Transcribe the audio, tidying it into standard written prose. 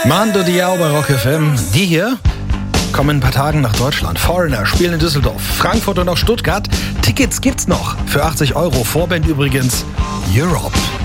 Mando Diao bei Rock FM. Die hier kommen in ein paar Tagen nach Deutschland. Foreigner spielen in Düsseldorf, Frankfurt und auch Stuttgart. Tickets gibt's noch für 80 €. Vorband übrigens Europe.